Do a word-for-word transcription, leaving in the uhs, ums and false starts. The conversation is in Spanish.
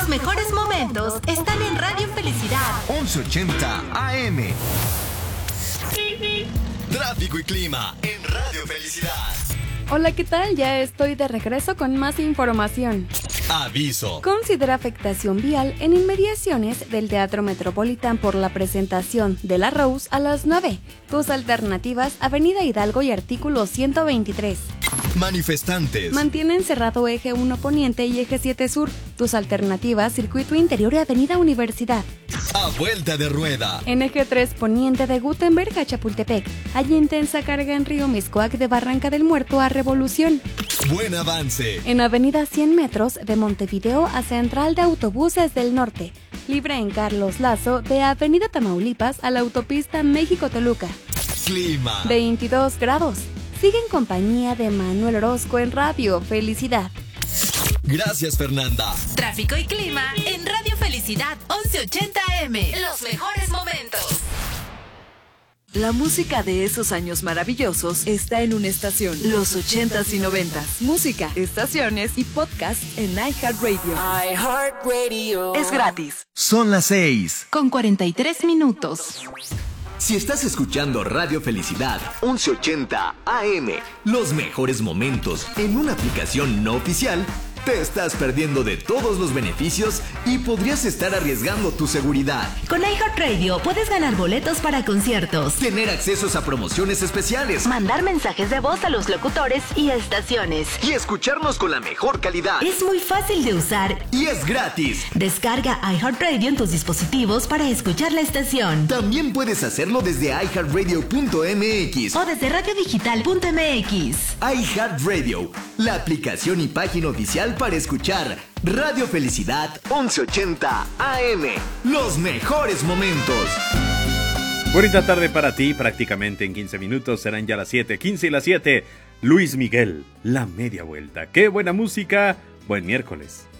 Los mejores momentos están en Radio Felicidad once ochenta A M. Tráfico y clima en Radio Felicidad. Hola, ¿qué tal? Ya estoy de regreso con más información. Aviso. Considera afectación vial en inmediaciones del Teatro Metropolitan por la presentación de La Rose a las nueve. Tus alternativas, Avenida Hidalgo y artículo ciento veintitrés. Manifestantes. Mantienen cerrado eje uno Poniente y eje siete Sur. Tus alternativas, Circuito Interior y Avenida Universidad. A vuelta de rueda. En eje tres Poniente de Gutenberg a Chapultepec. Hay intensa carga en Río Miscoac de Barranca del Muerto a Revolución. Buen avance. En avenida cien metros de Montevideo a Central de Autobuses del Norte. Libre en Carlos Lazo de avenida Tamaulipas a la autopista México-Toluca. Clima. veintidós grados. Sigue en compañía de Manuel Orozco en Radio Felicidad. Gracias, Fernanda. Tráfico y clima en Radio Felicidad once ochenta A M. Los mejores momentos. La música de esos años maravillosos está en una estación. Los ochentas y noventas. Música, estaciones y podcast en iHeartRadio. iHeartRadio. Es gratis. Son las seis. Con cuarenta y tres minutos. Si estás escuchando Radio Felicidad once ochenta A M, los mejores momentos en una aplicación no oficial, te estás perdiendo de todos los beneficios y podrías estar arriesgando tu seguridad. Con iHeartRadio puedes ganar boletos para conciertos, Tener accesos a promociones especiales mandar mensajes de voz a los locutores y estaciones. y escucharnos con la mejor calidad. Es muy fácil de usar. Y es gratis. Descarga iHeartRadio en tus dispositivos para escuchar la estación. También puedes hacerlo desde i heart radio punto m x O desde radiodigital punto m x. iHeartRadio, la aplicación y página oficial para escuchar Radio Felicidad once ochenta A M. Los mejores momentos. Bonita tarde para ti, prácticamente en quince minutos serán ya las siete, quince y las siete. Luis Miguel, La Media Vuelta. Qué buena música, buen miércoles.